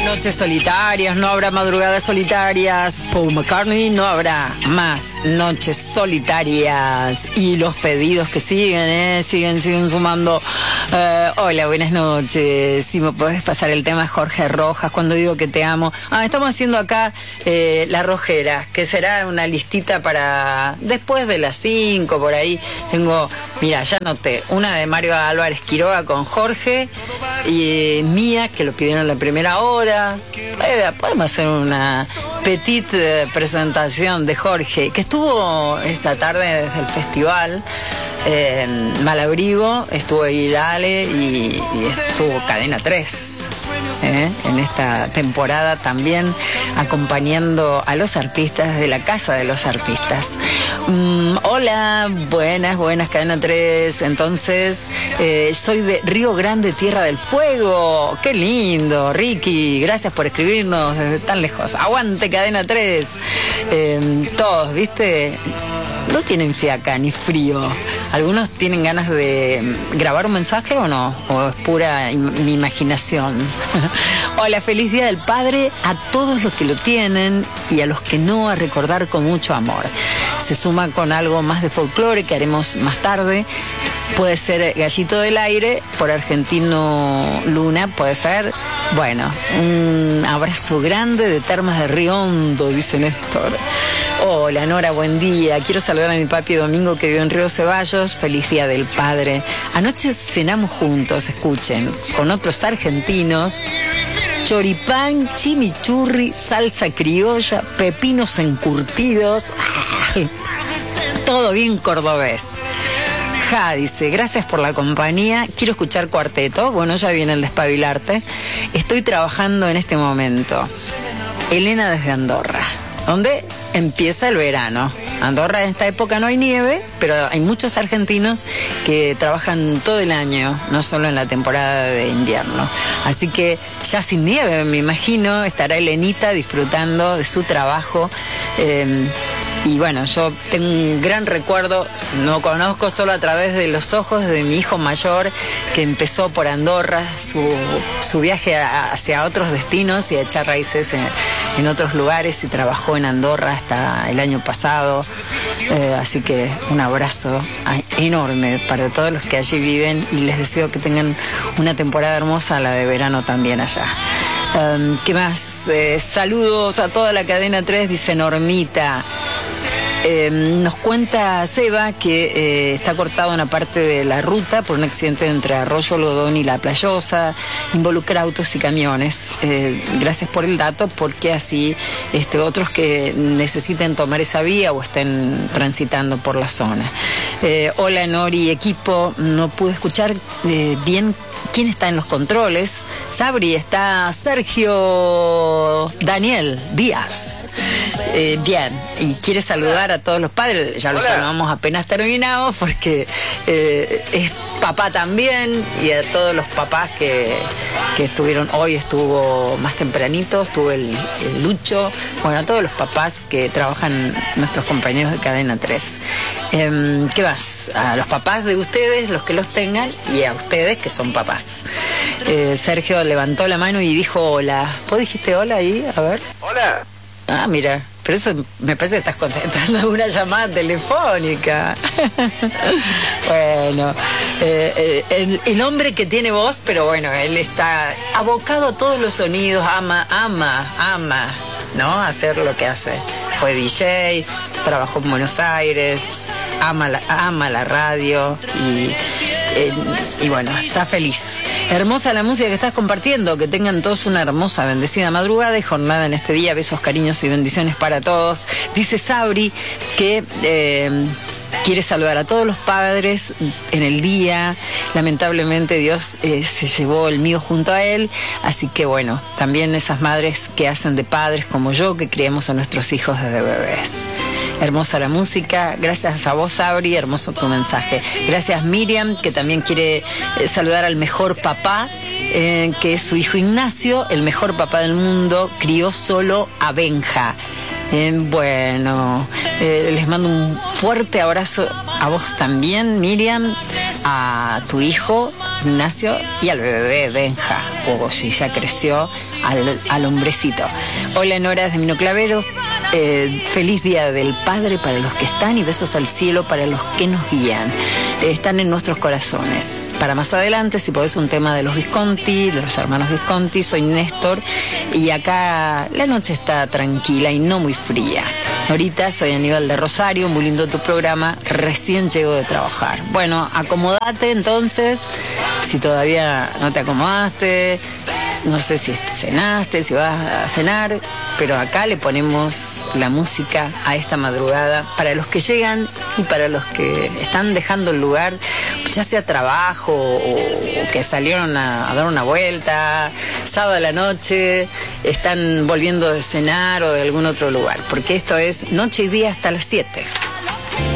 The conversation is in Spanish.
noches solitarias, no habrá madrugadas solitarias. Paul McCartney, no habrá más noches solitarias. Y los pedidos que siguen, siguen sumando. Hola, buenas noches. Si me podés pasar el tema Jorge Rojas, cuando digo que te amo. Estamos haciendo acá La Rojera, que será una listita para después de las 5, por ahí. Tengo, mira, ya noté, una de Mario Álvarez Quiroga con Jorge y mía, que lo pidieron en la primera hora. Podemos hacer una petite presentación de Jorge, que estuvo esta tarde desde el festival Malabrigo, estuvo ahí Dale y estuvo Cadena 3 en esta temporada también acompañando a los artistas de la Casa de los Artistas. Hola, buenas Cadena 3. Entonces, soy de Río Grande, Tierra del Fuego. Qué lindo, Ricky, gracias por escribirnos desde tan lejos. Aguante Cadena 3. Todos, ¿viste? No tienen fiaca ni frío. ¿Algunos tienen ganas de grabar un mensaje o no? ¿O es pura mi imaginación? Hola, feliz Día del Padre a todos los que lo tienen y a los que no, a recordar con mucho amor. Se suma con algo más de folclore que haremos más tarde. Puede ser Gallito del Aire por Argentino Luna, puede ser. Bueno, un abrazo grande de Termas de Río Hondo, dice Néstor. Hola Nora, buen día. Quiero saludar a mi papi Domingo que vive en Río Ceballos. Feliz Día del Padre. Anoche cenamos juntos, escuchen, con otros argentinos. Choripán, chimichurri, salsa criolla, pepinos encurtidos. Todo bien cordobés. Ja, dice, gracias por la compañía. Quiero escuchar cuarteto. Bueno, ya viene el despabilarte. Estoy trabajando en este momento. Elena desde Andorra, donde empieza el verano. Andorra en esta época no hay nieve, pero hay muchos argentinos que trabajan todo el año, no solo en la temporada de invierno. Así que ya sin nieve, me imagino, estará Elenita disfrutando de su trabajo. Y bueno, yo tengo un gran recuerdo, no conozco solo a través de los ojos de mi hijo mayor, que empezó por Andorra su viaje hacia otros destinos y a echar raíces en otros lugares, y trabajó en Andorra hasta el año pasado. Así que un abrazo enorme para todos los que allí viven y les deseo que tengan una temporada hermosa, la de verano también allá. ¿Qué más? Saludos a toda la cadena 3, dice Normita. Nos cuenta Seba que está cortada una parte de la ruta por un accidente entre Arroyo Algodón y La Playosa, involucra autos y camiones. Gracias por el dato, porque así otros que necesiten tomar esa vía o estén transitando por la zona. Hola Nori, equipo, no pude escuchar bien quién está en los controles. Sabri, está Sergio Daniel Díaz. Bien, y quiere saludar a todos los padres. Ya los saludamos apenas terminados, porque es papá también, y a todos los papás que estuvieron. Hoy estuvo más tempranito, estuvo el Lucho. Bueno, a todos los papás que trabajan, nuestros compañeros de Cadena 3. ¿Qué más? A los papás de ustedes, los que los tengan, y a ustedes que son papás. Sergio levantó la mano y dijo hola. ¿Vos dijiste hola ahí? A ver. Hola. Mira, pero eso me parece que estás contestando una llamada telefónica. Bueno, el hombre que tiene voz, pero bueno, él está abocado a todos los sonidos, ama, ¿no? Hacer lo que hace. Fue DJ, trabajó en Buenos Aires, ama la radio y bueno, está feliz. Hermosa la música que estás compartiendo, que tengan todos una hermosa, bendecida madrugada y jornada en este día. Besos, cariños y bendiciones para todos. Dice Sabri que quiere saludar a todos los padres en el día. Lamentablemente Dios se llevó el mío junto a él, así que bueno, también esas madres que hacen de padres como yo, que criamos a nuestros hijos desde bebés. Hermosa la música, gracias a vos Sabri, hermoso tu mensaje. Gracias Miriam, que también quiere saludar al mejor papá, que es su hijo Ignacio, el mejor papá del mundo, crió solo a Benja. Bueno, les mando un fuerte abrazo a vos también, Miriam, a tu hijo Ignacio y al bebé Benja, o si ya creció, al hombrecito. Hola, Nora de Mino Clavero. Feliz Día del Padre para los que están y besos al cielo para los que nos guían. Están en nuestros corazones. Para más adelante, si podés, un tema de los Visconti, de los hermanos Visconti. Soy Néstor y acá la noche está tranquila y no muy fría. Norita, soy Aníbal de Rosario, muy lindo tu programa, recién llego de trabajar. Bueno, acomodate entonces, si todavía no te acomodaste, no sé si cenaste, si vas a cenar, pero acá le ponemos la música a esta madrugada para los que llegan y para los que están dejando el lugar, ya sea trabajo o que salieron a dar una vuelta, sábado a la noche, están volviendo de cenar o de algún otro lugar, porque esto es noche y día hasta las 7.